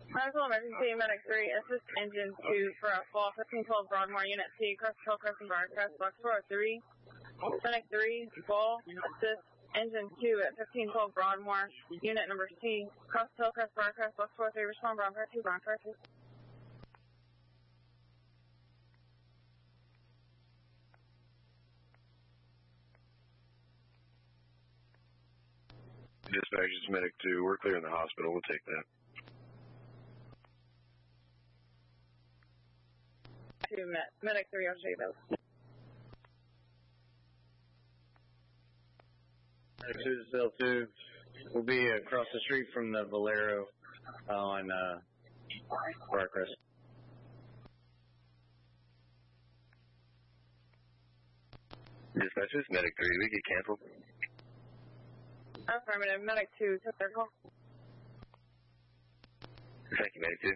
Medical emergency, Medic 3, assist engine 2 for fall 1512 Broadmoor, Unit C, Crest Hill, Crescent Barcrest, box 403. Medic 3, fall, assist engine 2 at 1512 Broadmoor, Unit number C, Crest Hill, Crest Barcrest, box 403, respond Broadmoor 2, Broadmoor 2. Dispatch is Medic 2. We're clearing the hospital. We'll take that. 2, Medic 3, I'll show you those. Medic 2 to cell 2. We'll be across the street from the Valero on Barcrest. Dispatch is Medic 3. We get canceled. Affirmative, Medic 2, took their call. Thank you, Medic 2.